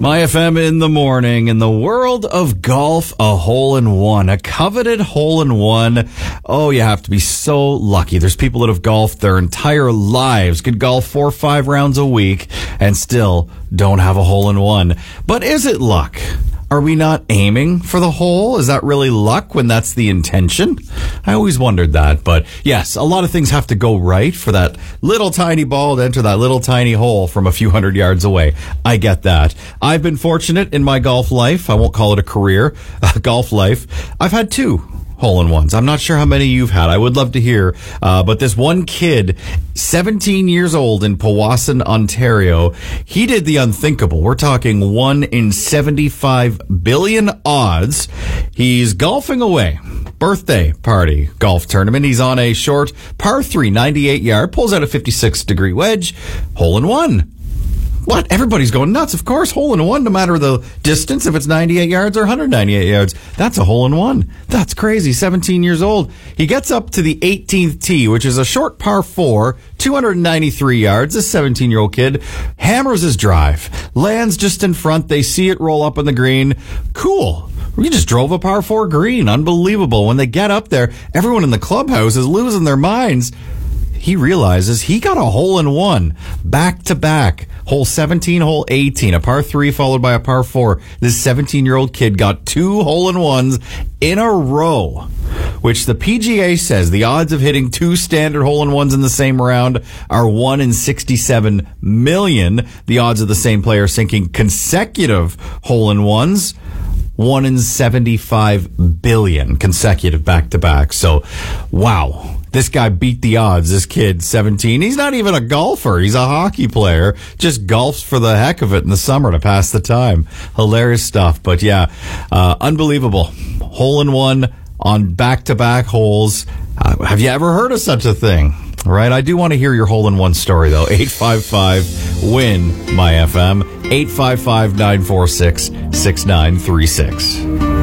My FM in the morning. In the world of golf, a hole-in-one, a coveted hole-in-one. Oh, you have to be so lucky. There's people that have golfed their entire lives, could golf 4 or 5 rounds a week, and still don't have a hole-in-one. But is it luck? Are we not aiming for the hole? Is that really luck when that's the intention? I always wondered that. But yes, a lot of things have to go right for that little tiny ball to enter that little tiny hole from a few hundred yards away. I get that. I've been fortunate in my golf life. I won't call it a career, golf life. I've had 2 hole-in-ones. I'm not sure how many you've had. I would love to hear. But this one kid, 17 years old in Powassan, Ontario, he did the unthinkable. We're talking 1 in 75 billion odds. He's golfing away. Birthday party golf tournament. He's on a short par 3, 98 yard, pulls out a 56-degree wedge, hole-in-one. What? Everybody's going nuts. Of course, hole-in-one, no matter the distance, if it's 98 yards or 198 yards. That's a hole-in-one. That's crazy. 17 years old. He gets up to the 18th tee, which is a short par 4, 293 yards. This 17-year-old kid hammers his drive, lands just in front. They see it roll up on the green. Cool. We just drove a par 4 green. Unbelievable. When they get up there, everyone in the clubhouse is losing their minds. He realizes he got a hole-in-one back-to-back. Hole 17, hole 18, a par 3 followed by a par 4. This 17-year-old kid got 2 hole-in-ones in a row, which the PGA says the odds of hitting 2 standard hole-in-ones in the same round are 1 in 67 million. The odds of the same player sinking consecutive hole-in-ones, 1 in 75 billion consecutive back-to-back. So, wow. This guy beat the odds. This kid, 17. He's not even a golfer. He's a hockey player. Just golfs for the heck of it in the summer to pass the time. Hilarious stuff. But yeah, unbelievable. Hole-in-one on back-to-back holes. Have you ever heard of such a thing? All right, I do want to hear your hole-in-one story, though. 855-WIN-MY-FM. 855-946-6936.